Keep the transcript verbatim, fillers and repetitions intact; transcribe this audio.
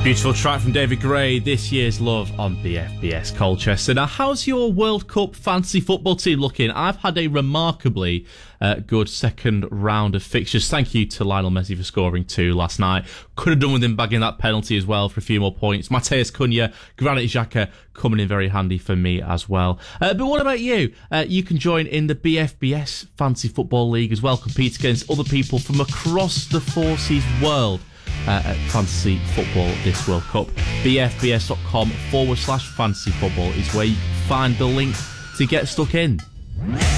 Beautiful track from David Gray, This Year's Love on B F B S Colchester. Now, how's your World Cup fantasy football team looking? I've had a remarkably uh, good second round of fixtures. Thank you to Lionel Messi for scoring two last night. Could have done with him bagging that penalty as well for a few more points. Mateus Cunha, Granit Xhaka coming in very handy for me as well. Uh, but what about you? Uh, you can join in the B F B S Fantasy Football League as well. Compete against other people from across the Forces world. Uh, at fantasy football this World Cup. bfbs.com forward slash fantasy football is where you can find the link to get stuck in.